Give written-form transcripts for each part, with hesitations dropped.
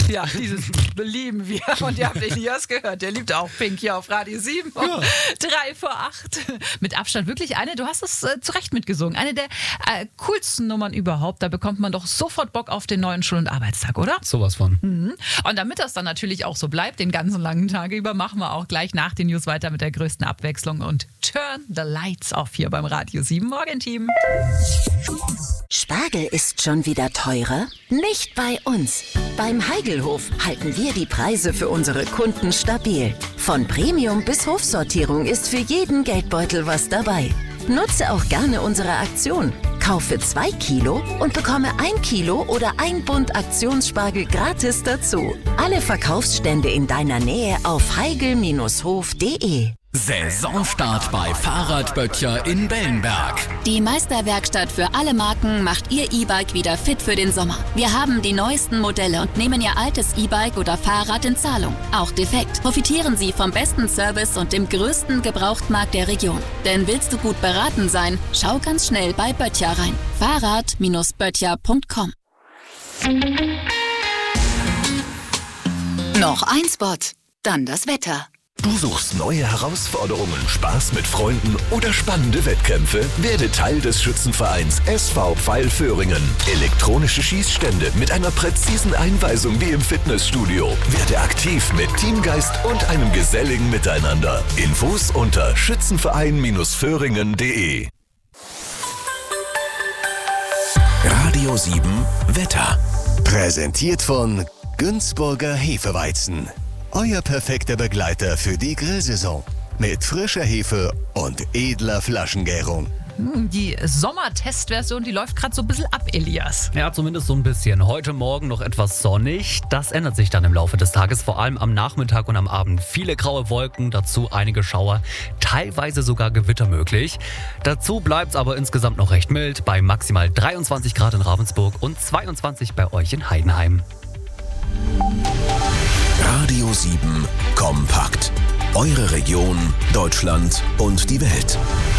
Ja, dieses lieben wir. Und ihr habt Elias gehört, der liebt auch Pink hier auf Radio 7. Ja. 7:03. Mit Abstand wirklich du hast es zu Recht mitgesungen, eine der coolsten Nummern überhaupt. Da bekommt man doch sofort Bock auf den neuen Schul- und Arbeitstag, oder? Sowas von. Mhm. Und damit das dann natürlich auch so bleibt, den ganzen langen Tag über, machen wir auch gleich nach den News weiter mit der größten Abwechslung und Turn the Lights off hier beim Radio 7 Morgenteam. Spargel ist schon wieder teurer? Nicht bei uns. Beim Heigelhof halten wir die Preise für unsere Kunden stabil. Von Premium bis Hofsortierung ist für jeden Geldbeutel was dabei. Nutze auch gerne unsere Aktion. Kaufe 2 Kilo und bekomme 1 Kilo oder 1 Bund Aktionsspargel gratis dazu. Alle Verkaufsstände in deiner Nähe auf heigel-hof.de. Saisonstart bei Fahrradböttcher in Bellenberg. Die Meisterwerkstatt für alle Marken macht Ihr E-Bike wieder fit für den Sommer. Wir haben die neuesten Modelle und nehmen Ihr altes E-Bike oder Fahrrad in Zahlung. Auch defekt. Profitieren Sie vom besten Service und dem größten Gebrauchtmarkt der Region. Denn willst du gut beraten sein, schau ganz schnell bei Böttcher rein. Fahrrad-böttcher.com. Noch ein Spot, dann das Wetter. Du suchst neue Herausforderungen, Spaß mit Freunden oder spannende Wettkämpfe? Werde Teil des Schützenvereins SV Pfeil Föhringen. Elektronische Schießstände mit einer präzisen Einweisung wie im Fitnessstudio. Werde aktiv mit Teamgeist und einem geselligen Miteinander. Infos unter schützenverein-föhringen.de. Radio 7 Wetter. Präsentiert von Günzburger Hefeweizen. Euer perfekter Begleiter für die Grillsaison. Mit frischer Hefe und edler Flaschengärung. Die Sommertestversion, die läuft gerade so ein bisschen ab, Elias. Ja, zumindest so ein bisschen. Heute Morgen noch etwas sonnig. Das ändert sich dann im Laufe des Tages, vor allem am Nachmittag und am Abend. Viele graue Wolken, dazu einige Schauer, teilweise sogar Gewitter möglich. Dazu bleibt es aber insgesamt noch recht mild, bei maximal 23 Grad in Ravensburg und 22 bei euch in Heidenheim. Radio 7 Kompakt. Eure Region, Deutschland und die Welt.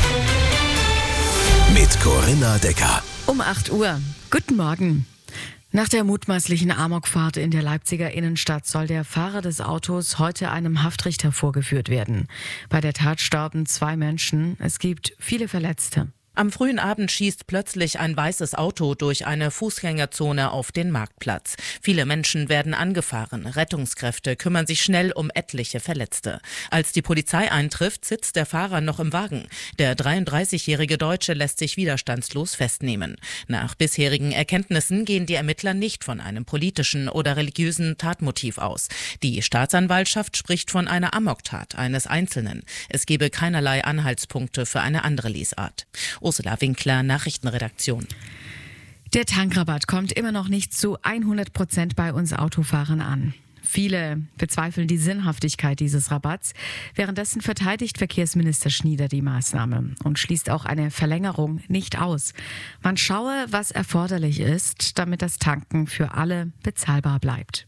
Mit Corinna Decker. Um 8 Uhr. Guten Morgen. Nach der mutmaßlichen Amokfahrt in der Leipziger Innenstadt soll der Fahrer des Autos heute einem Haftrichter vorgeführt werden. Bei der Tat starben 2 Menschen. Es gibt viele Verletzte. Am frühen Abend schießt plötzlich ein weißes Auto durch eine Fußgängerzone auf den Marktplatz. Viele Menschen werden angefahren. Rettungskräfte kümmern sich schnell um etliche Verletzte. Als die Polizei eintrifft, sitzt der Fahrer noch im Wagen. Der 33-jährige Deutsche lässt sich widerstandslos festnehmen. Nach bisherigen Erkenntnissen gehen die Ermittler nicht von einem politischen oder religiösen Tatmotiv aus. Die Staatsanwaltschaft spricht von einer Amoktat eines Einzelnen. Es gebe keinerlei Anhaltspunkte für eine andere Lesart. Ursula Winkler, Nachrichtenredaktion. Der Tankrabatt kommt immer noch nicht zu 100% bei uns Autofahrern an. Viele bezweifeln die Sinnhaftigkeit dieses Rabatts. Währenddessen verteidigt Verkehrsminister Schnieder die Maßnahme und schließt auch eine Verlängerung nicht aus. Man schaue, was erforderlich ist, damit das Tanken für alle bezahlbar bleibt.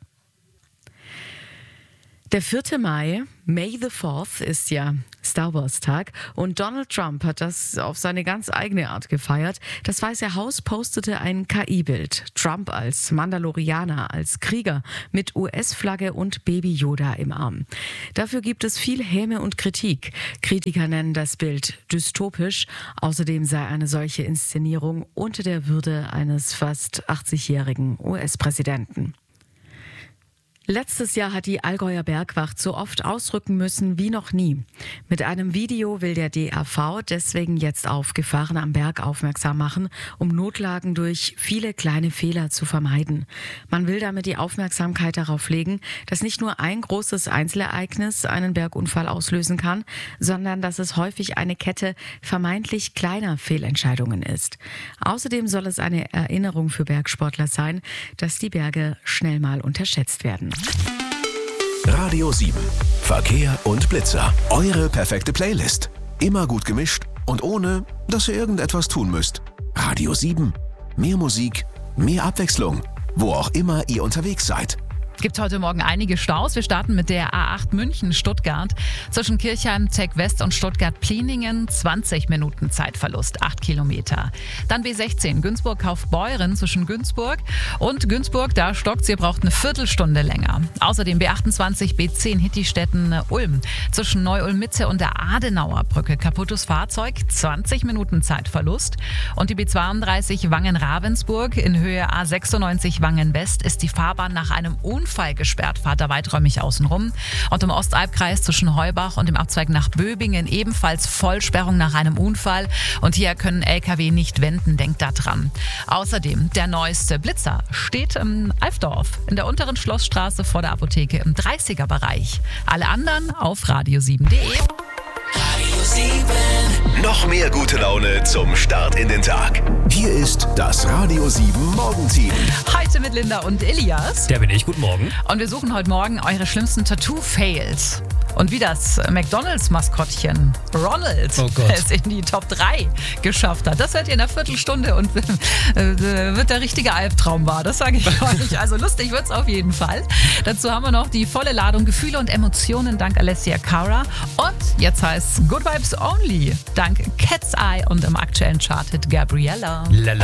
Der 4. Mai, May the 4th, ist ja Star Wars Tag und Donald Trump hat das auf seine ganz eigene Art gefeiert. Das Weiße Haus postete ein KI-Bild. Trump als Mandalorianer, als Krieger mit US-Flagge und Baby Yoda im Arm. Dafür gibt es viel Häme und Kritik. Kritiker nennen das Bild dystopisch. Außerdem sei eine solche Inszenierung unter der Würde eines fast 80-jährigen US-Präsidenten. Letztes Jahr hat die Allgäuer Bergwacht so oft ausrücken müssen wie noch nie. Mit einem Video will der DAV deswegen jetzt auf Gefahren am Berg aufmerksam machen, um Notlagen durch viele kleine Fehler zu vermeiden. Man will damit die Aufmerksamkeit darauf legen, dass nicht nur ein großes Einzelereignis einen Bergunfall auslösen kann, sondern dass es häufig eine Kette vermeintlich kleiner Fehlentscheidungen ist. Außerdem soll es eine Erinnerung für Bergsportler sein, dass die Berge schnell mal unterschätzt werden. Radio 7 Verkehr und Blitzer. Eure perfekte Playlist. Immer gut gemischt und ohne, dass ihr irgendetwas tun müsst. Radio 7. Mehr Musik, mehr Abwechslung. Wo auch immer ihr unterwegs seid. Gibt heute Morgen einige Staus. Wir starten mit der A8 München-Stuttgart. Zwischen Kirchheim, Zeck West und Stuttgart-Pliningen 20 Minuten Zeitverlust, 8 Kilometer. Dann B16 Günzburg-Kaufbeuren zwischen Günzburg und Günzburg. Da stockt's, ihr braucht eine Viertelstunde länger. Außerdem B28 B10 Hittistetten-Ulm. Zwischen Neu-Ulm-Mitte und der Adenauer Brücke. Kaputtes Fahrzeug, 20 Minuten Zeitverlust. Und die B32 Wangen-Ravensburg in Höhe A96 Wangen-West ist die Fahrbahn nach einem Unfall gesperrt, fahrt da weiträumig außenrum. Und im Ostalbkreis zwischen Heubach und dem Abzweig nach Böbingen ebenfalls Vollsperrung nach einem Unfall. Und hier können LKW nicht wenden, denkt da dran. Außerdem der neueste Blitzer steht im Alfdorf in der unteren Schlossstraße vor der Apotheke im 30er-Bereich. Alle anderen auf radio7.de. Radio 7. Noch mehr gute Laune zum Start in den Tag. Hier ist das Radio 7 Morgenteam. Heute mit Linda und Elias. Der bin ich, guten Morgen. Und wir suchen heute Morgen eure schlimmsten Tattoo-Fails. Und wie das McDonalds-Maskottchen Ronald es in die Top 3 geschafft hat. Das hört ihr in einer Viertelstunde und wird der richtige Albtraum wahr. Das sage ich euch. Also lustig wird's auf jeden Fall. Dazu haben wir noch die volle Ladung Gefühle und Emotionen dank Alessia Cara. Und jetzt heißt Good Vibes Only dank Cat's Eye und im aktuellen Chart-Hit Gabriella.